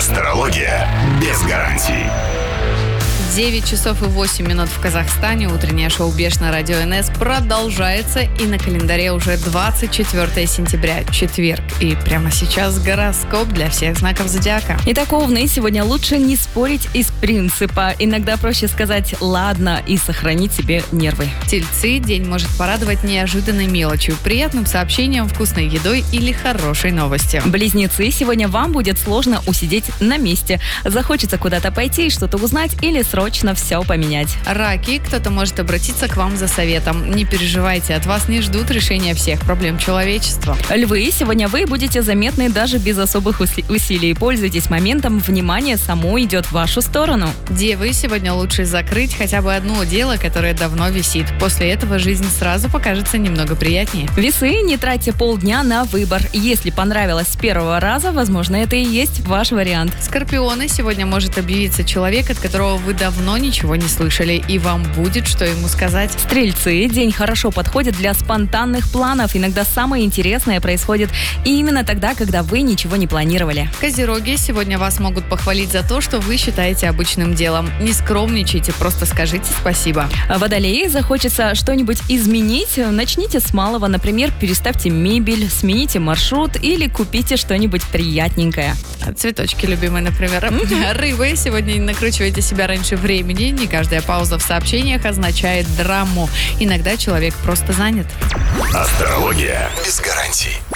Астрология без гарантий. 9 часов и 8 минут в Казахстане. Утреннее шоу «Беш» на радио НС продолжается. И на календаре уже 24 сентября, четверг. И прямо сейчас гороскоп для всех знаков зодиака. Итак, Овны, сегодня лучше не спорить из принципа. Иногда проще сказать «ладно» и сохранить себе нервы. Тельцы, день может порадовать неожиданной мелочью, приятным сообщением, вкусной едой или хорошей новостью. Близнецы, сегодня вам будет сложно усидеть на месте. Захочется куда-то пойти и что-то узнать или срочно все поменять. Раки, кто-то может обратиться к вам за советом. Не переживайте, от вас не ждут решения всех проблем человечества. Львы, сегодня вы будете заметны даже без особых усилий. Пользуйтесь моментом, внимание само идет в вашу сторону. Девы, сегодня лучше закрыть хотя бы одно дело, которое давно висит. После этого жизнь сразу покажется немного приятнее. Весы, не тратьте полдня на выбор. Если понравилось с первого раза, возможно, это и есть ваш вариант. Скорпионы, сегодня может объявиться человек, от которого вы давно ничего не слышали, и вам будет что ему сказать. Стрельцы, день хорошо подходит для спонтанных планов. Иногда самое интересное происходит именно тогда, когда вы ничего не планировали. Козероги, сегодня вас могут похвалить за то, что вы считаете обычным делом. Не скромничайте, просто скажите спасибо. Водолеи, захочется что-нибудь изменить, начните с малого. Например, переставьте мебель, смените маршрут или купите что-нибудь приятненькое. Цветочки любимые, например. Рыбы, сегодня не накручивайте себя раньше времени. Не каждая пауза в сообщениях означает драму. Иногда человек просто занят. Астрология без гарантий.